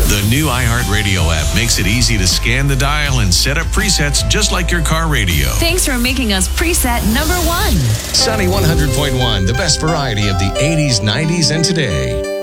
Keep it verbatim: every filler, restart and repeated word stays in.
The new iHeartRadio app makes it easy to scan the dial and set up presets just like your car radio. Thanks for making us preset number one. Sunny one hundred point one, the best variety of the eighties, nineties, and today.